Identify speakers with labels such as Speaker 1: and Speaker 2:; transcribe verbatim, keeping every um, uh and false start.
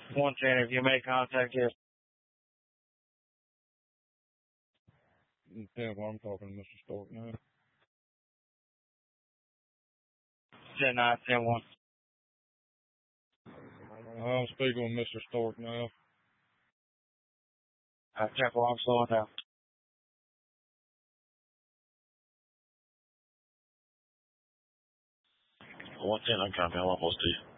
Speaker 1: one ten, if you make contact here.
Speaker 2: ten, well, I'm talking to Mister Stork now.
Speaker 1: ten nine, ten one.
Speaker 2: I'm speaking with Mister Stork now.
Speaker 1: Uh, Temple, I'm slowing down.
Speaker 3: one ten, I'm copying. I'm almost to you.